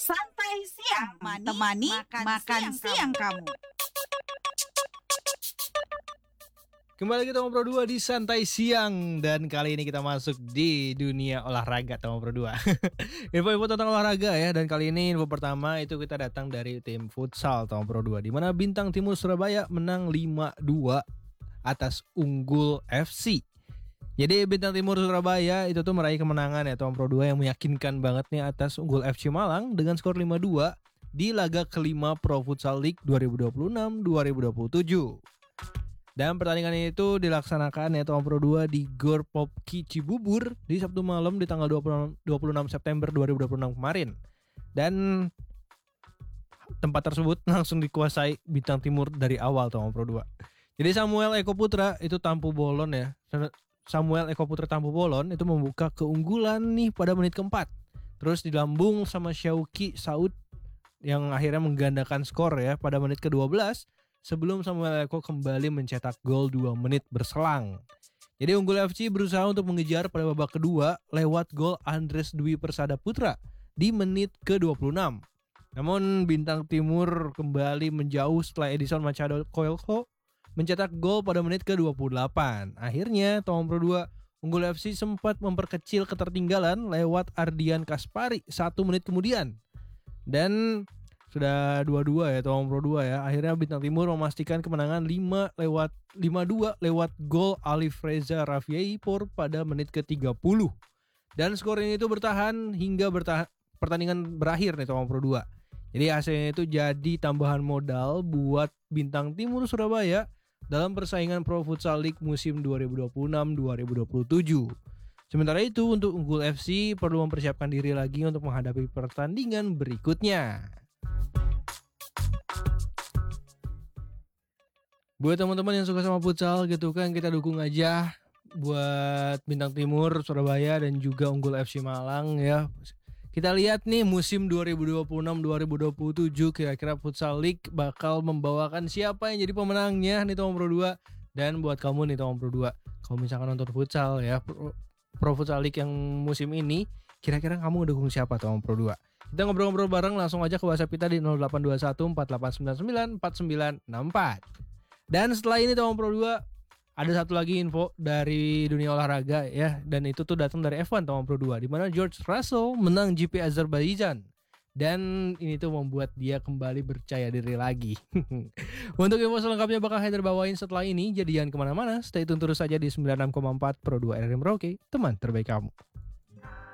Santai siang, temani makan siang kamu. Kembali kita ngobrol dua di Santai Siang. Dan kali ini kita masuk di dunia olahraga Tomo Pro 2. Info-info tentang olahraga ya. Dan kali ini info pertama itu kita datang dari tim futsal Tomo Pro 2, di mana Bintang Timur Surabaya menang 5-2 atas Unggul FC. Jadi Bintang Timur Surabaya itu tuh meraih kemenangan ya Tomo Pro 2 yang meyakinkan banget nih atas Unggul FC Malang dengan skor 5-2 di laga kelima Pro Futsal League 2026-2027. Dan pertandingan itu dilaksanakan ya Tomo Pro 2 di Gor Popki Cibubur di Sabtu malam di tanggal 26 September 2026 kemarin. Dan tempat tersebut langsung dikuasai Bintang Timur dari awal Tomo Pro 2. Jadi Samuel Eko Putra itu tampu bolon ya. Samuel Eko Putra tampu bolon itu membuka keunggulan nih pada menit keempat. Terus dilambung sama Syauki Saud yang akhirnya menggandakan skor ya pada menit ke-12. Sebelum Samuel Eko kembali mencetak gol 2 menit berselang. Jadi Unggul FC berusaha untuk mengejar pada babak kedua lewat gol Andres Dwi Persada Putra di menit ke-26. Namun Bintang Timur kembali menjauh setelah Edison Machado Coelho mencetak gol pada menit ke-28. Akhirnya Tomo Pro 2 Unggul FC sempat memperkecil ketertinggalan lewat Ardian Kaspari 1 menit kemudian. Dan sudah 2-2 ya Tomo Pro 2 ya. Akhirnya Bintang Timur memastikan kemenangan 5-2 lewat gol Alif Reza Rafieipor pada menit ke-30. Dan skor ini itu bertahan hingga pertandingan berakhir nih Tomo Pro 2. Jadi hasilnya itu jadi tambahan modal buat Bintang Timur Surabaya dalam persaingan Pro Futsal League musim 2026-2027. Sementara itu untuk Unggul FC perlu mempersiapkan diri lagi untuk menghadapi pertandingan berikutnya. Buat teman-teman yang suka sama futsal gitu kan, kita dukung aja buat Bintang Timur Surabaya dan juga Unggul FC Malang ya. Kita lihat nih musim 2026-2027 kira-kira Futsal League bakal membawakan siapa yang jadi pemenangnya nih Tomo Pro 2. Dan buat kamu nih Tomo Pro 2, kalau misalkan nonton futsal ya Pro Futsal League yang musim ini, kira-kira kamu dukung siapa Tomo Pro 2? Kita ngobrol-ngobrol bareng, langsung aja ke WhatsApp kita di 0821 4899 4964. Dan setelah ini Tomo Pro 2 ada satu lagi info dari dunia olahraga ya, dan itu tuh datang dari F1 Tomo Pro 2, di mana George Russell menang GP Azerbaijan. Dan ini tuh membuat dia kembali percaya diri lagi. Untuk info selengkapnya bakal Haider bawain setelah ini, jadi jangan kemana-mana, stay tune terus saja di 96,4 Pro 2 RM Roke, teman terbaik kamu.